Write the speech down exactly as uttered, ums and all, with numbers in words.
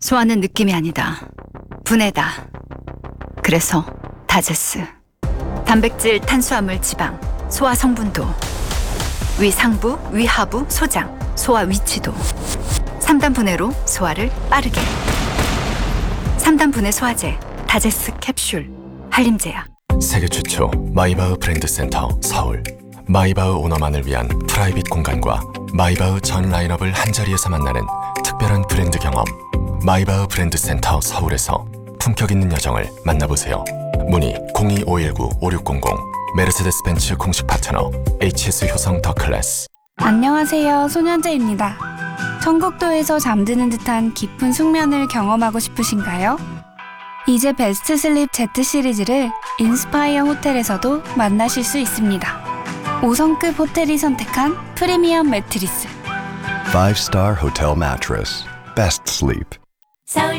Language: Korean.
소화는 느낌이 아니다. 분해다. 그래서 다제스. 단백질, 탄수화물, 지방, 소화 성분도, 위 상부, 위 하부, 소장, 소화 위치도. 삼 단 분해로 소화를 빠르게. 삼 단 분해 소화제, 다제스 캡슐, 한림제약. 세계 최초 마이바흐 브랜드 센터 서울. 마이바흐 오너만을 위한 프라이빗 공간과 마이바흐 전 라인업을 한자리에서 만나는 특별한 브랜드 경험. 마이바흐 브랜드 센터 서울에서 품격 있는 여정을 만나보세요. 문의 공이오일구 오육공공. 메르세데스 벤츠 공식 파트너 에이치에스 효성 더 클래스. 안녕하세요, 손현재입니다. 천국도에서 잠드는 듯한 깊은 숙면을 경험하고 싶으신가요? 이제 베스트 슬립 Z 시리즈를 인스파이어 호텔에서도 만나실 수 있습니다. 오 성급 호텔이 선택한 프리미엄 매트리스. Five-star hotel mattress. Best sleep.